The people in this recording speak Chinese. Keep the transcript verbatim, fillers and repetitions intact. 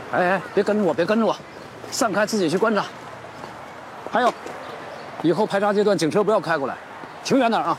哎哎，别跟着我，别跟着我，散开，自己去观察。还有，以后排查阶段，警车不要开过来，停远点啊！